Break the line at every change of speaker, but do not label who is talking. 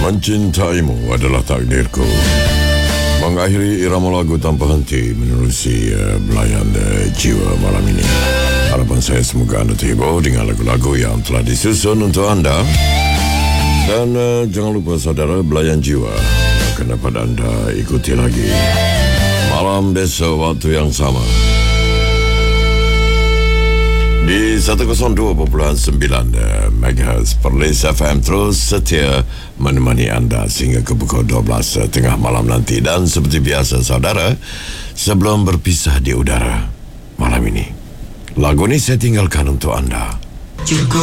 Mencintaimu adalah takdirku. Mengakhiri irama lagu tanpa henti menerusi belayan jiwa malam ini. Harapan saya semoga anda terhibur dengan lagu-lagu yang telah disusun untuk anda. Dan jangan lupa saudara, belayan jiwa akan dapat anda ikuti lagi malam besok waktu yang sama di 102.9 MHz Perlis FM, terus setia menemani anda sehingga ke pukul 12 tengah malam nanti. Dan seperti biasa saudara, sebelum berpisah di udara malam ini, lagu ini saya tinggalkan untuk anda.
Cukup